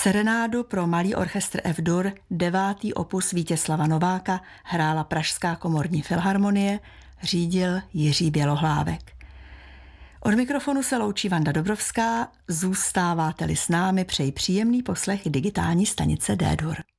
Serenádu pro malý orchestr F-dur, 9. opus Vítězslava Nováka, hrála Pražská komorní filharmonie, řídil Jiří Bělohlávek. Od mikrofonu se loučí Vanda Dobrovská, zůstáváte-li s námi, přeji příjemný poslech digitální stanice D-dur.